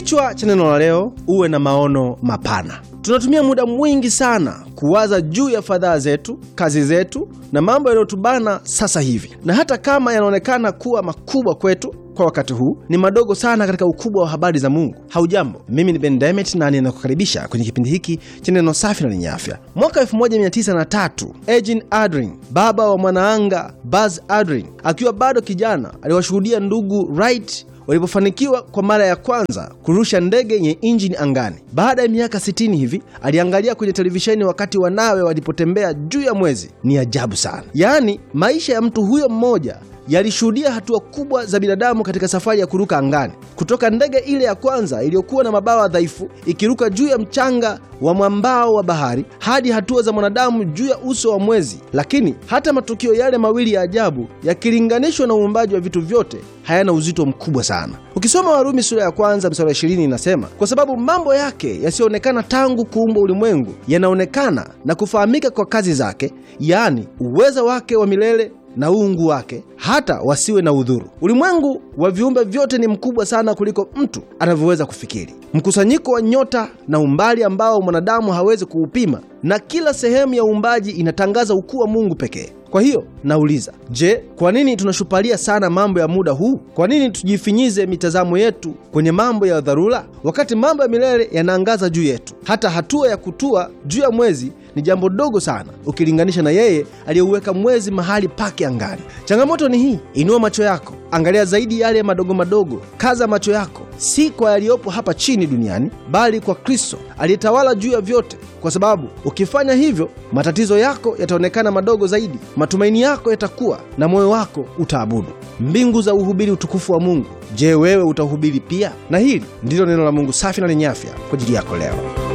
Kichwa cha neno la leo: uwe na maono mapana. Tunatumia muda mwingi sana kuwaza juu ya fadhaa zetu, kazi zetu na mambo yanayotubana sasa hivi, na hata kama yanaonekana kuwa makubwa kwetu kwa wakati huu, ni madogo sana katika ukubwa wa habari za Mungu. Haujambo, mimi ni Ben Demet na ninakukaribisha kwenye kipindi hiki cha neno safi na lenye afya. Mwaka 1903, Eugene Aldrin, baba wa mwanaanga Buzz Aldrin, akiwa bado kijana, aliwashuhudia ndugu Wright walipofanikiwa kwa mara ya kwanza kurusha ndege yenye injini angani. Baada ya miaka 60 hivi, aliangalia kwenye televisheni wakati wanawe walipotembea juu ya mwezi. Ni ajabu sana. Yaani, maisha ya mtu huyo mmoja yalishuhudia hatua kubwa za binadamu katika safari ya kuruka angani. Kutoka ndege ile ya kwanza iliyokuwa na mabawa dhaifu ikiruka juu ya mchanga wa mwambao wa bahari, hadi hatua za mwanadamu juu ya uso wa mwezi. Lakini hata matukio yale mawili ya ajabu yakilinganishwa na uumbaji wa vitu vyote, hayana uzito mkubwa sana. Ukisoma Warumi sura ya 1 mstari wa 20 inasema, kwa sababu mambo yake yasiyoonekana tangu kuumbwa ulimwengu yanaonekana na kufahamika kwa kazi zake, yaani uweza wake wa milele na uungu wake, hata wasiwe na udhuru. Ulimwengu wa viumbe vyote ni mkubwa sana kuliko mtu anavyoweza kufikiri. Mkusanyiko wa nyota na umbali ambao mwanadamu hawezi kuupima, na kila sehemu ya uumbaji inatangaza ukuu wa Mungu pekee. Kwa hiyo nauliza, je, kwa nini tunashupalia sana mambo ya muda huu? Kwa nini tujifinyize mitazamo yetu kwenye mambo ya dharura wakati mambo ya milele yanaangaza juu yetu? Hata hatua ya kutua juu ya mwezi ni jambo dogo sana ukilinganisha na yeye aliyeuweka mwezi mahali pake angani. Changamoto ni hii: inua macho yako, angalia zaidi yale madogo madogo. Kaza macho yako si kwa yaliyopo hapa chini duniani, bali kwa Kristo aliyetawala juu ya vyote, kwa sababu ukifanya hivyo, matatizo yako yataonekana madogo zaidi, matumaini yako yatakuwa, na moyo wako utaabudu. Mbingu za uhubiri utukufu wa Mungu. Je, wewe utahubiri pia? Na hili ndilo neno la Mungu safi na lenye afya kwa ajili yako leo.